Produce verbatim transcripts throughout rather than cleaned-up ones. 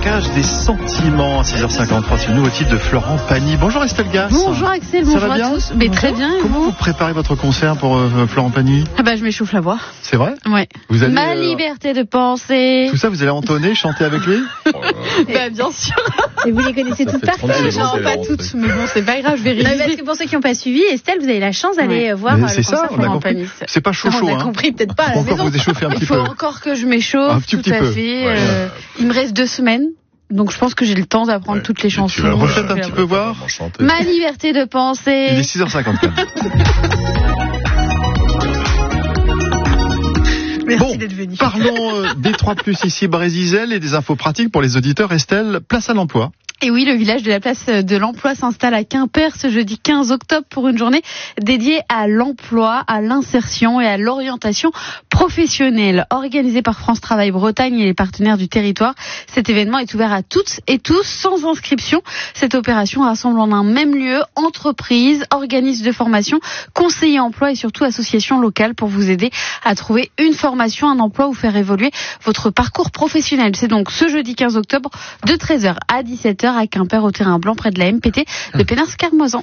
braquage des sentiments. À six heures cinquante-trois, c'est le nouveau titre de Florent Pagny. Bonjour Estelle Gass. Bonjour Axel, bonjour Ça va bien à tous. Mais très bien. Et Comment vous, vous préparez votre concert pour euh, Florent Pagny? Ah bah je m'échauffe la voix. C'est vrai? Ouais. Vous allez, Ma euh, liberté de penser. Tout ça, vous allez entonner, chanter avec lui? Bah bien sûr. Et vous les connaissez Ça toutes fait par trente cœur. secondes. Non, pas toutes, mais bon, c'est pas grave, je vais Non, mais réviser. parce que pour ceux qui n'ont pas suivi, Estelle, vous avez la chance d'aller Ouais. voir Mais euh, c'est le ça, concert on a Florent compris. Pagny. C'est pas chaud On chaud, a hein. compris, peut-être pas à la Faut encore maison. vous échauffer un Il petit faut peu. encore que je m'échauffe, Un petit tout petit à peu. fait. Ouais. Euh, il me reste deux semaines, donc je pense que j'ai le temps d'apprendre Ouais. toutes les Et tu chansons. vas Refaites Je un vais petit avoir- peu voir. Enchanté. Ma liberté de penser. Il est six heures cinquante-quatre. Merci Bon, d'être venu. parlons euh, des trois plus ici, Brésil, et des infos pratiques pour les auditeurs. Estelle, place à l'emploi. Et oui, le village de la place de l'emploi s'installe à Quimper ce jeudi quinze octobre pour une journée dédiée à l'emploi, à l'insertion et à l'orientation professionnelle. Organisée par France Travail Bretagne et les partenaires du territoire, cet événement est ouvert à toutes et tous sans inscription. Cette opération rassemble en un même lieu entreprises, organismes de formation, conseillers emploi et surtout associations locales pour vous aider à trouver une formation, un emploi ou faire évoluer votre parcours professionnel. C'est donc ce jeudi quinze octobre de treize heures à dix-sept heures à Quimper au terrain blanc près de la M P T de Pénars-Carmoisan.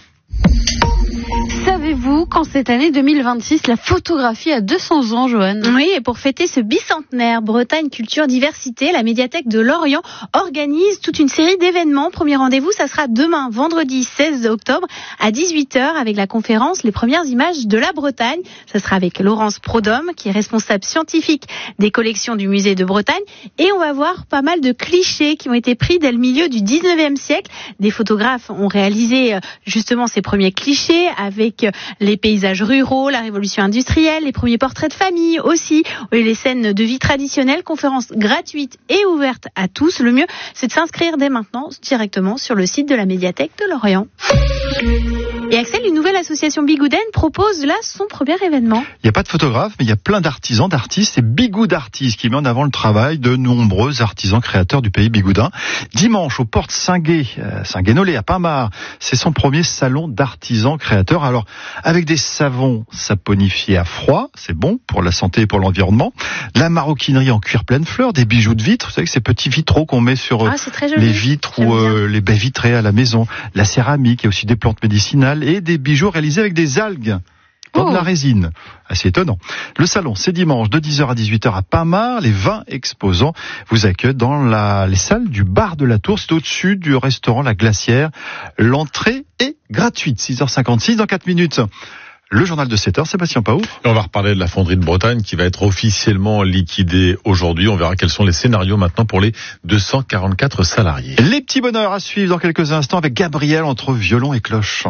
Savez-vous qu'en cette année deux mille vingt-six, la photographie a deux cents ans, Joanne? Oui, et pour fêter ce bicentenaire, Bretagne Culture Diversité, la médiathèque de Lorient organise toute une série d'événements. Premier rendez-vous, ça sera demain, vendredi seize octobre, à dix-huit heures, avec la conférence Les premières images de la Bretagne. Ça sera avec Laurence Prodhomme, qui est responsable scientifique des collections du musée de Bretagne. Et on va voir pas mal de clichés qui ont été pris dès le milieu du dix-neuvième siècle. Des photographes ont réalisé justement ces premiers clichés avec les paysages ruraux, la révolution industrielle, les premiers portraits de famille aussi, et les scènes de vie traditionnelles. Conférence gratuite et ouverte à tous. Le mieux, c'est de s'inscrire dès maintenant directement sur le site de la médiathèque de Lorient. Et Axel, une nouvelle association Bigouden propose là son premier événement. Il n'y a pas de photographe, mais il y a plein d'artisans, d'artistes. C'est Bigoud Artistes qui met en avant le travail de nombreux artisans créateurs du pays bigoudin. Dimanche, aux portes Saint-Gué, euh, Saint-Guénolé à Pinmar, c'est son premier salon d'artisans créateurs. Alors, avec des savons saponifiés à froid, c'est bon pour la santé et pour l'environnement. La maroquinerie en cuir pleine fleur, des bijoux de vitre, vous savez que ces petits vitraux qu'on met sur euh, Ah, c'est très joli. les vitres J'aime ou bien. euh, les baies vitrées à la maison. La céramique, il y a aussi des plantes médicinales et des bijoux réalisés avec des algues. Dans Oh. de la résine. Assez étonnant. Le salon, c'est dimanche de dix heures à dix-huit heures à Pinmar. Les vingt exposants vous accueillent dans la, les salles du bar de la Tour. C'est au-dessus du restaurant La Glacière. L'entrée est gratuite. six heures cinquante-six dans quatre minutes. Le journal de sept heures, Sébastien Paouf. Et on va reparler de la fonderie de Bretagne qui va être officiellement liquidée aujourd'hui. On verra quels sont les scénarios maintenant pour les deux cent quarante-quatre salariés. Les petits bonheurs à suivre dans quelques instants avec Gabriel entre violon et cloche.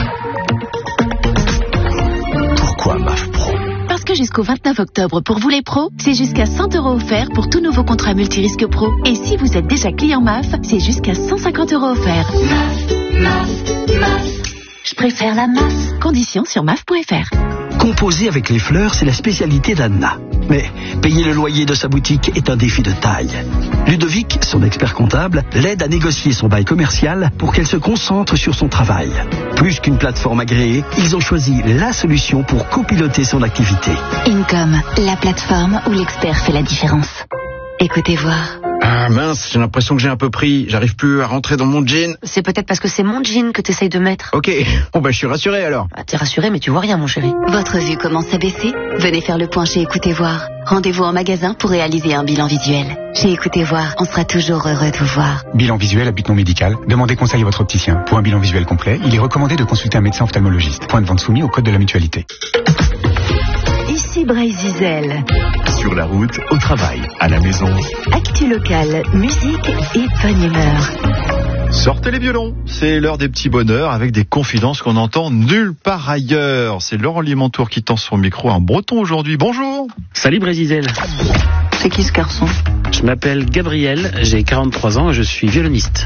Pourquoi M A F Pro ? Parce que jusqu'au vingt-neuf octobre, pour vous les pros, c'est jusqu'à cent euros offerts pour tout nouveau contrat multirisque pro. Et si vous êtes déjà client M A F, c'est jusqu'à cent cinquante euros offerts. M A F, M A F, M A F. Je préfère la M A F. Conditions sur M A F point F R. Composer avec les fleurs, c'est la spécialité d'Anna. Mais payer le loyer de sa boutique est un défi de taille. Ludovic, son expert comptable, l'aide à négocier son bail commercial pour qu'elle se concentre sur son travail. Plus qu'une plateforme agréée, ils ont choisi la solution pour copiloter son activité. Income, la plateforme où l'expert fait la différence. Écoutez voir. Ah mince, j'ai l'impression que j'ai un peu pris. J'arrive plus à rentrer dans mon jean. C'est peut-être parce que c'est mon jean que t'essayes de mettre. Ok, bon bah je suis rassuré alors. Ah, t'es rassuré mais tu vois rien mon chéri. Votre vue commence à baisser? Venez faire le point chez Écoutez Voir. Rendez-vous en magasin pour réaliser un bilan visuel. Chez Écoutez Voir, on sera toujours heureux de vous voir. Bilan visuel à but non médical. Demandez conseil à votre opticien. Pour un bilan visuel complet, il est recommandé de consulter un médecin ophtalmologiste. Point de vente soumis au code de la mutualité. Ici Brésil. Sur la route, au travail, à la maison. Actu local, musique et bonne humeur. Sortez les violons, c'est l'heure des petits bonheurs avec des confidences qu'on entend nulle part ailleurs. C'est Laurent Limantour qui tend son micro en breton aujourd'hui. Bonjour. Salut Brésil. C'est qui ce garçon? Je m'appelle Gabriel, j'ai quarante-trois ans et je suis violoniste.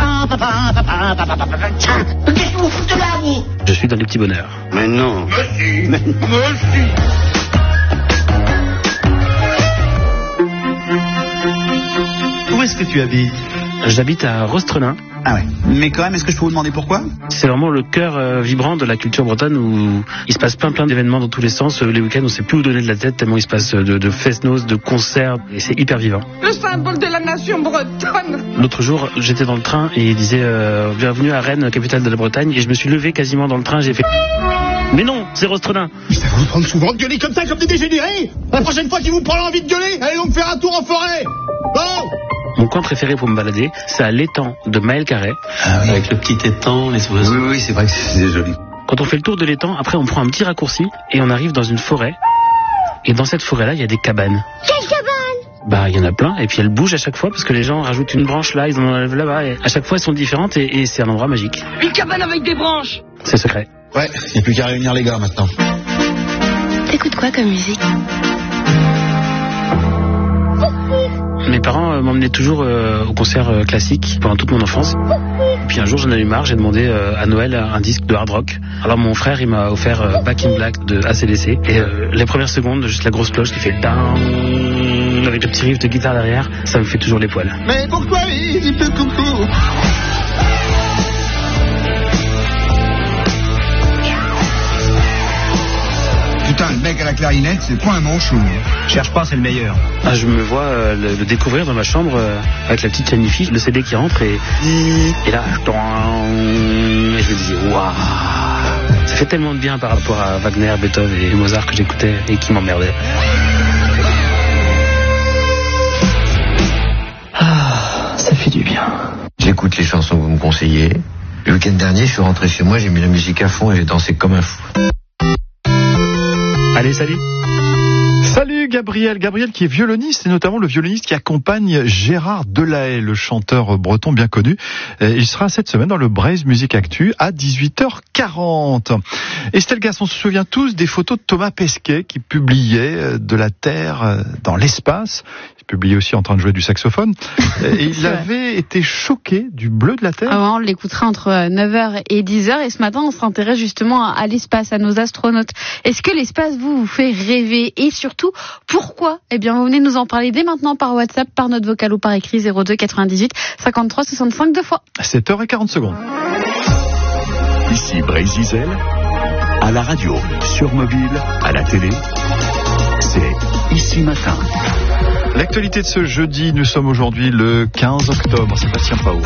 Je suis dans les petits bonheurs. Mais non. Merci. Mais... Merci. Où est-ce que tu habites? J'habite à Rostrenin, Ah ouais. Mais quand même, est-ce que je peux vous demander pourquoi? C'est vraiment le cœur euh, vibrant de la culture bretonne où il se passe plein plein d'événements dans tous les sens. Les week-ends, on sait plus où donner de la tête tellement il se passe de, de fest-noz, de concerts, et c'est hyper vivant. Le symbole de la nation bretonne. L'autre jour, j'étais dans le train et il disait euh, bienvenue à Rennes, capitale de la Bretagne, et je me suis levé quasiment dans le train, j'ai fait mais non, c'est Rostredin. Mais ça va vous prendre souvent de gueuler comme ça, comme des dégénérés. La prochaine fois qu'il vous prend l'envie de gueuler, allez donc faire un tour en forêt. Bon. Mon coin préféré pour me balader, c'est à l'étang de Maël Carré. Ah oui, avec le petit étang, les oiseaux. Oui, oui, c'est vrai que c'est joli. Quand on fait le tour de l'étang, après on prend un petit raccourci et on arrive dans une forêt. Et dans cette forêt-là, il y a des cabanes. Quelle cabane? Bah, il y en a plein, et puis elles bougent à chaque fois, parce que les gens rajoutent une branche là, ils en enlèvent là-bas, et à chaque fois elles sont différentes, et, et c'est un endroit magique. Une cabane avec des branches. C'est secret. Ouais, il n'y a plus qu'à réunir les gars maintenant. T'écoutes quoi comme musique? Mes parents euh, m'emmenaient toujours euh, au concert euh, classique pendant toute mon enfance. Et puis un jour j'en ai eu marre, j'ai demandé euh, à Noël un disque de hard rock. Alors mon frère il m'a offert euh, Back in Black de A C D C. Et euh, les premières secondes, juste la grosse cloche qui fait down avec le petit riff de guitare derrière, ça me fait toujours les poils. Mais pourquoi il fait coucou? Putain, le mec à la clarinette, c'est pas un manchou. Cherche pas, c'est le meilleur. Ah, je me vois euh, le, le découvrir dans ma chambre euh, avec la petite Chanify, le C D qui rentre et, et là, et je me disais waouh, ça fait tellement de bien par rapport à Wagner, Beethoven et Mozart que j'écoutais et qui m'emmerdaient. Ah, ça fait du bien. J'écoute les chansons que vous me conseillez. Le week-end dernier, je suis rentré chez moi, j'ai mis la musique à fond et j'ai dansé comme un fou. Allez, salut. Salut Gabriel, Gabriel qui est violoniste et notamment le violoniste qui accompagne Gérard Delahaye, le chanteur breton bien connu. Il sera cette semaine dans le Braise Musique Actu à dix-huit heures quarante. Estelle Gass, on se souvient tous des photos de Thomas Pesquet qui publiait de la Terre dans l'espace. Il publiait aussi en train de jouer du saxophone. Et il avait été choqué du bleu de la Terre. Ah ouais, on l'écoutera entre neuf heures et dix heures et ce matin on s'intéresse justement à l'espace, à nos astronautes. Est-ce que l'espace vous, vous fait rêver et surtout pourquoi? Eh bien vous venez nous en parler dès maintenant par WhatsApp, par note vocale ou par écrit zéro deux quatre-vingt-dix-huit cinquante-trois soixante-cinq deux fois. sept heures quarante secondes. Ici Brésil, à la radio, sur mobile, à la télé, c'est Ici Matin. L'actualité de ce jeudi, nous sommes aujourd'hui le quinze octobre, Sébastien Pao.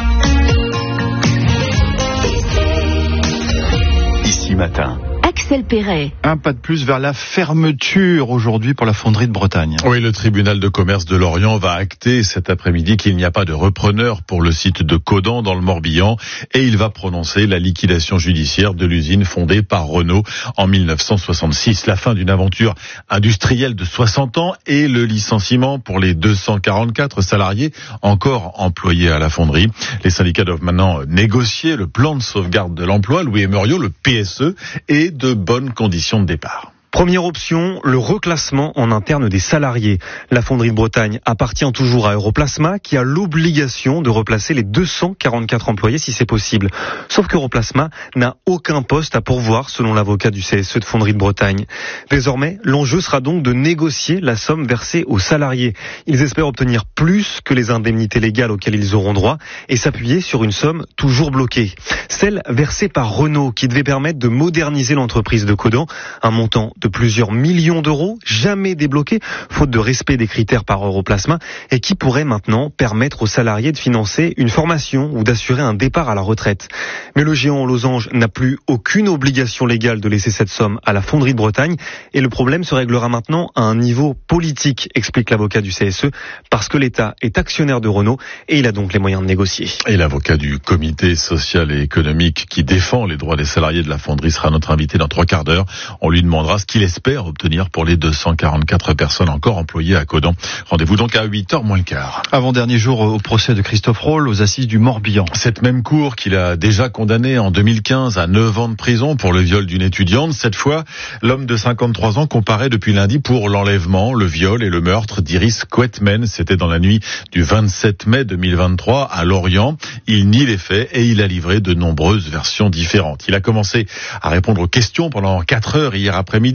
Ici Matin. Axel Perret. Un pas de plus vers la fermeture aujourd'hui pour la fonderie de Bretagne. Oui, le tribunal de commerce de Lorient va acter cet après-midi qu'il n'y a pas de repreneur pour le site de Caudan dans le Morbihan et il va prononcer la liquidation judiciaire de l'usine fondée par Renault en mille neuf cent soixante-six. La fin d'une aventure industrielle de soixante ans et le licenciement pour les deux cent quarante-quatre salariés encore employés à la fonderie. Les syndicats doivent maintenant négocier le plan de sauvegarde de l'emploi, Louis Muriot, le P S E, et de bonnes conditions de départ. Première option, le reclassement en interne des salariés. La fonderie de Bretagne appartient toujours à Europlasma qui a l'obligation de replacer les deux cent quarante-quatre employés si c'est possible. Sauf qu'Europlasma n'a aucun poste à pourvoir selon l'avocat du C S E de fonderie de Bretagne. Désormais, l'enjeu sera donc de négocier la somme versée aux salariés. Ils espèrent obtenir plus que les indemnités légales auxquelles ils auront droit et s'appuyer sur une somme toujours bloquée. Celle versée par Renault qui devait permettre de moderniser l'entreprise de Caudan, un montant de plusieurs millions d'euros, jamais débloqués, faute de respect des critères par Europlasma, et qui pourrait maintenant permettre aux salariés de financer une formation ou d'assurer un départ à la retraite. Mais le géant en losange n'a plus aucune obligation légale de laisser cette somme à la fonderie de Bretagne, et le problème se réglera maintenant à un niveau politique, explique l'avocat du C S E, parce que l'État est actionnaire de Renault, et il a donc les moyens de négocier. Et l'avocat du comité social et économique qui défend les droits des salariés de la fonderie sera notre invité dans trois quarts d'heure. On lui demandera ce qu'il espère obtenir pour les deux cent quarante-quatre personnes encore employées à Caudan. Rendez-vous donc à huit heures moins le quart. Avant-dernier jour au procès de Christophe Roll aux assises du Morbihan. Cette même cour qu'il a déjà condamné en deux mille quinze à neuf ans de prison pour le viol d'une étudiante. Cette fois, l'homme de cinquante-trois ans comparaît depuis lundi pour l'enlèvement, le viol et le meurtre d'Iris Quetmen. C'était dans la nuit du vingt-sept mai deux mille vingt-trois à Lorient. Il nie les faits et il a livré de nombreuses versions différentes. Il a commencé à répondre aux questions pendant quatre heures hier après-midi.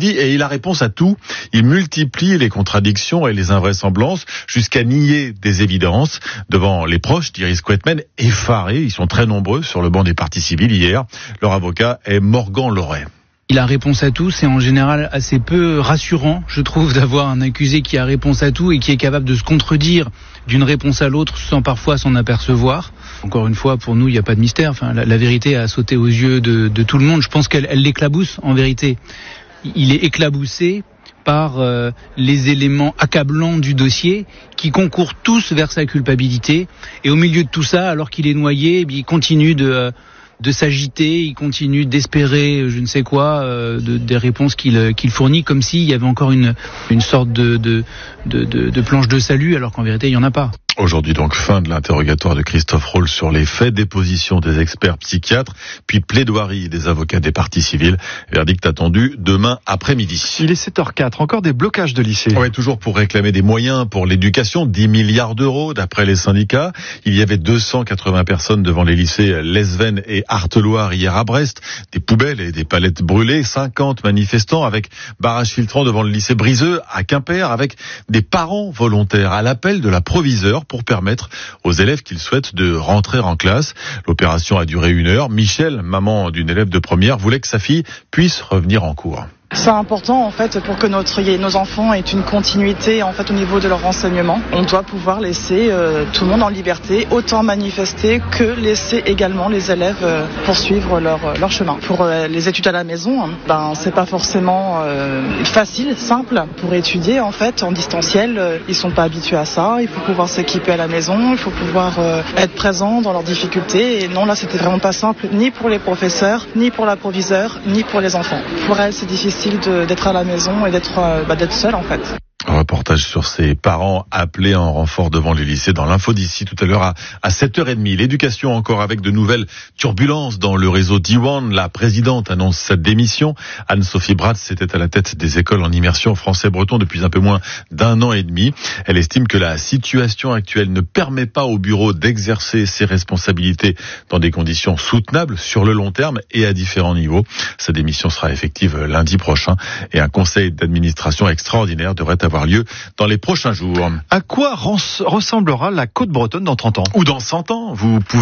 dit et il a réponse à tout. Il multiplie les contradictions et les invraisemblances jusqu'à nier des évidences. Devant les proches d'Iris Quetmen, effarés, ils sont très nombreux sur le banc des parties civiles hier. Leur avocat est Morgan Loret. Il a réponse à tout, c'est en général assez peu rassurant, je trouve, d'avoir un accusé qui a réponse à tout et qui est capable de se contredire d'une réponse à l'autre sans parfois s'en apercevoir. Encore une fois, pour nous, il n'y a pas de mystère. Enfin, la, la vérité a sauté aux yeux de, de tout le monde. Je pense qu'elle elle l'éclabousse, en vérité. Il est éclaboussé par euh, les éléments accablants du dossier qui concourent tous vers sa culpabilité. Et au milieu de tout ça, alors qu'il est noyé, eh bien, il continue de... Euh, de s'agiter, il continue d'espérer je ne sais quoi, euh, de, des réponses qu'il, qu'il fournit, comme s'il y avait encore une, une sorte de, de, de, de, de planche de salut, alors qu'en vérité il n'y en a pas. Aujourd'hui donc fin de l'interrogatoire de Christophe Roll sur les faits, déposition des experts psychiatres, puis plaidoirie des avocats des parties civiles. Verdict attendu demain après-midi. Il est sept heures quatre, encore des blocages de lycées. Ouais, toujours pour réclamer des moyens pour l'éducation, dix milliards d'euros d'après les syndicats. Il y avait deux cent quatre-vingts personnes devant les lycées Lesven et Arteloire hier à Brest, des poubelles et des palettes brûlées, cinquante manifestants avec barrage filtrant devant le lycée Briseux à Quimper, avec des parents volontaires à l'appel de la proviseure pour permettre aux élèves qu'ils souhaitent de rentrer en classe. L'opération a duré une heure. Michel, maman d'une élève de première, voulait que sa fille puisse revenir en cours. C'est important en fait pour que notre, nos enfants aient une continuité en fait au niveau de leur renseignement. On doit pouvoir laisser euh, tout le monde en liberté, autant manifester que laisser également les élèves euh, poursuivre leur, leur chemin. Pour euh, les études à la maison, hein, ben c'est pas forcément euh, facile, simple pour étudier en fait en distanciel. Euh, ils sont pas habitués à ça. Il faut pouvoir s'équiper à la maison, il faut pouvoir euh, être présent dans leurs difficultés. Et non, là c'était vraiment pas simple, ni pour les professeurs, ni pour la proviseure, ni pour les enfants. Pour elles, c'est difficile De, d'être à la maison et d'être, bah, d'être seul en fait. Un reportage sur ces parents appelés en renfort devant les lycées dans l'info d'ici tout à l'heure à, à sept heures trente. L'éducation encore avec de nouvelles turbulences dans le réseau Diwan. La présidente annonce sa démission. Anne-Sophie Bratz était à la tête des écoles en immersion français-breton depuis un peu moins d'un an et demi. Elle estime que la situation actuelle ne permet pas au bureau d'exercer ses responsabilités dans des conditions soutenables sur le long terme et à différents niveaux. Sa démission sera effective lundi prochain et un conseil d'administration extraordinaire devrait avoir lieu dans les prochains jours. À quoi ressemblera la côte bretonne dans trente ans ? Ou dans cent ans ? Vous pouvez